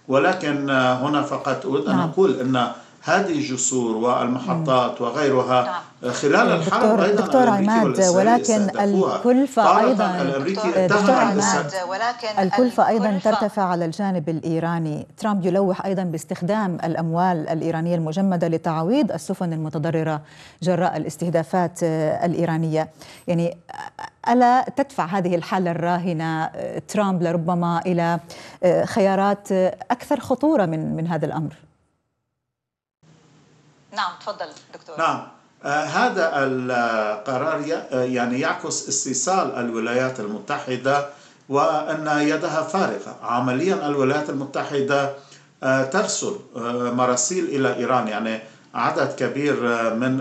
ولكن هنا فقط أريد أن أقول أن هذه الجسور والمحطات وغيرها خلال الحرب أيضا دكتور عماد، ولكن الكلفة أيضا دكتور عماد، الكلفة أيضا ترتفع على الجانب الإيراني. ترامب يلوح أيضا باستخدام الأموال الإيرانية المجمدة لتعويض السفن المتضررة جراء الاستهدافات الإيرانية. يعني ألا تدفع هذه الحالة الراهنة ترامب لربما إلى خيارات أكثر خطورة من هذا الأمر؟ نعم تفضل دكتور. نعم، هذا القرار يعني يعكس استئصال الولايات المتحدة وأن يدها فارغة. عمليا الولايات المتحدة ترسل مراسيل إلى إيران، يعني عدد كبير من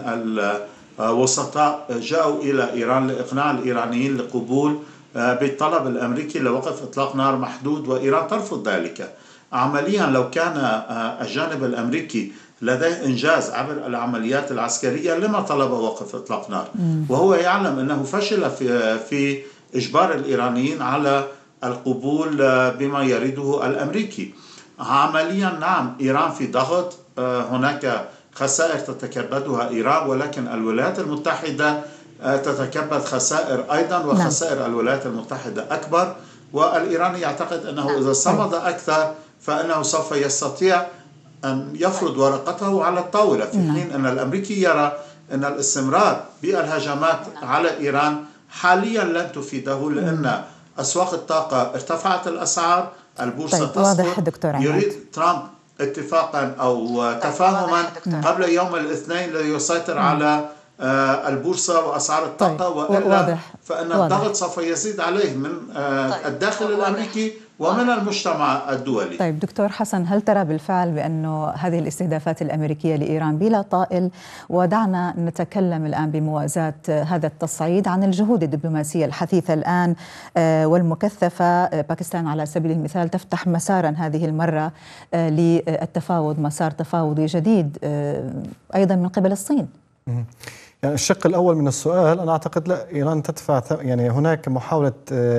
الوسطاء جاءوا إلى إيران لإقناع الإيرانيين لقبول بالطلب الأمريكي لوقف إطلاق نار محدود، وإيران ترفض ذلك. عمليا لو كان الجانب الأمريكي لديه إنجاز عبر العمليات العسكرية لما طلب وقف إطلاق نار، وهو يعلم أنه فشل في إجبار الإيرانيين على القبول بما يريده الأمريكي. عمليا نعم، إيران في ضغط، هناك خسائر تتكبدها إيران، ولكن الولايات المتحدة تتكبد خسائر أيضا، وخسائر الولايات المتحدة أكبر، والإيراني يعتقد أنه إذا صمد أكثر فإنه سوف يستطيع أن يفرض ورقته على الطاولة، في حين أن الأمريكي يرى أن الاستمرار بالهجمات على إيران حاليا لن تفيده، لأن أسواق الطاقة ارتفعت الأسعار، البورصة تسقط. يريد ترامب اتفاقا أو تفاهما قبل يوم الاثنين ليسيطر على البورصة وأسعار الطاقة، وإلا فإن الضغط سوف يزيد عليه من الداخل الأمريكي ومن المجتمع الدولي. طيب دكتور حسن، هل ترى بالفعل بأنه هذه الاستهدافات الأمريكية لإيران بلا طائل؟ ودعنا نتكلم الآن بموازاة هذا التصعيد عن الجهود الدبلوماسية الحثيثة الآن والمكثفة. باكستان على سبيل المثال تفتح مسارا هذه المرة للتفاوض، مسار تفاوضي جديد أيضا من قبل الصين. يعني الشق الأول من السؤال، أنا أعتقد لا، إيران تدفع، يعني هناك محاولة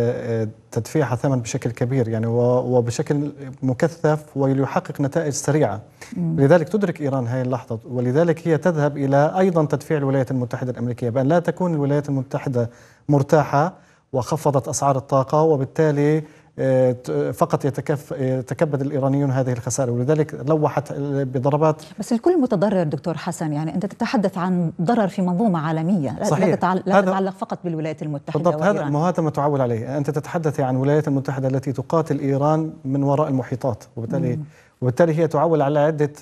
تدفيعها ثمن بشكل كبير يعني وبشكل مكثف وليحقق نتائج سريعة. لذلك تدرك إيران هذه اللحظة، ولذلك هي تذهب إلى أيضا تدفيع الولايات المتحدة الأمريكية بأن لا تكون الولايات المتحدة مرتاحة وخفضت أسعار الطاقة، وبالتالي فقط يتكبد الإيرانيون هذه الخسائر، ولذلك لوحت بضربات. بس الكل متضرر دكتور حسن، يعني أنت تتحدث عن ضرر في منظومة عالمية، صحيح. لا تتعلق فقط بالولايات المتحدة بالضبط، هذا ما تعول عليه. أنت تتحدث عن الولايات المتحدة التي تقاتل إيران من وراء المحيطات، وبالتالي هي تعول على عدة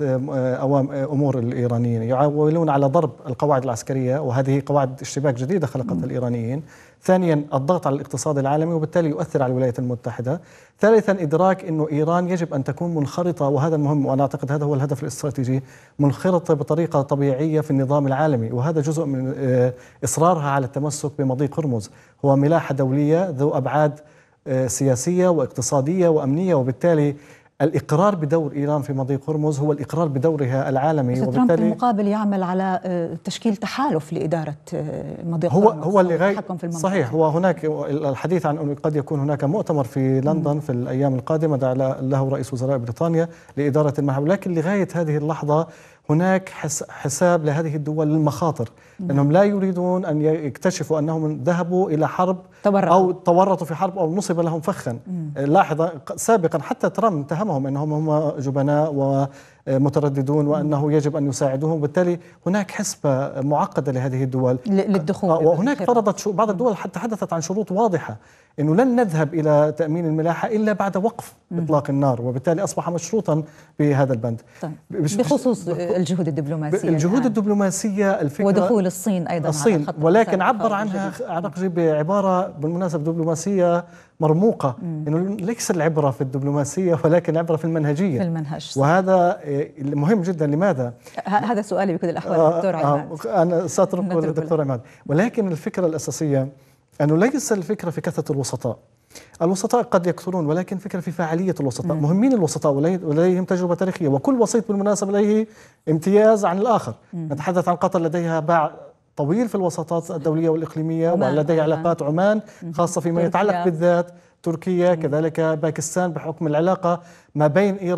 أمور. الإيرانيين يعولون على ضرب القواعد العسكرية، وهذه قواعد اشتباك جديدة خلقتها الإيرانيين. ثانيا الضغط على الاقتصاد العالمي، وبالتالي يؤثر على الولايات المتحدة. ثالثا إدراك أنه إيران يجب أن تكون منخرطة، وهذا المهم، وأنا أعتقد هذا هو الهدف الاستراتيجي، منخرطة بطريقة طبيعية في النظام العالمي، وهذا جزء من إصرارها على التمسك بمضيق هرمز. هو ملاحة دولية ذو أبعاد سياسية واقتصادية وأمنية، وبالتالي الإقرار بدور إيران في مضيق هرمز هو الإقرار بدورها العالمي. وبالتالي ترامب في المقابل يعمل على تشكيل تحالف لإدارة مضيق هرمز. هو اللي صحيح. هو هناك الحديث عن أنه قد يكون هناك مؤتمر في لندن في الأيام القادمة دعا له رئيس وزراء بريطانيا لإدارة المحور، لكن لغاية هذه اللحظة هناك حساب لهذه الدول للمخاطر، أنهم لا يريدون أن يكتشفوا أنهم ذهبوا إلى حرب أو تورطوا في حرب أو نصب لهم فخا. لاحظ سابقا حتى ترامب اتهمهم أنهم هم جبناء ومترددون وأنه يجب أن يساعدوهم، وبالتالي هناك حسبة معقدة لهذه الدول للدخول. وهناك فرضت بعض الدول حتى تحدثت عن شروط واضحة، أنه لن نذهب إلى تأمين الملاحة إلا بعد وقف إطلاق النار، وبالتالي أصبح مشروطا بهذا البند. طيب. بخصوص الجهود الدبلوماسية، الجهود الدبلوماسية، الفكرة ودخول الصين أيضا، ولكن عبر عنها بعبارة بالمناسبة دبلوماسية مرموقة، إنه ليس العبرة في الدبلوماسية ولكن العبرة في المنهجية، في المنهج. وهذا مهم جدا. لماذا؟ هذا سؤالي بكل الأحوال دكتور عماد. أنا سأتركه للدكتور عماد. ولكن الفكرة الأساسية أنه ليس الفكرة في كثرة الوسطاء. الوسطاء قد يكثرون، ولكن فكرة في فاعلية الوسطاء. مهمين الوسطاء ولديهم تجربة تاريخية، وكل وسيط بالمناسبة لديه امتياز عن الآخر. نتحدث عن قطر لديها باع طويل في الوساطات الدولية والإقليمية، ولديها علاقات عمان خاصة فيما يتعلق بالذات، تركيا كذلك، باكستان بحكم العلاقة ما بين إيران